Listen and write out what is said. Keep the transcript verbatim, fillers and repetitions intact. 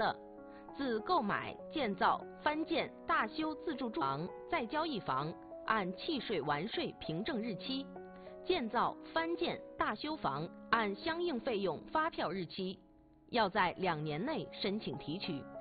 的，自购买、建造、翻建、大修自住住房再交一房，按契税完税凭证日期；建造、翻建、大修房按相应费用发票日期，要在两年内申请提取。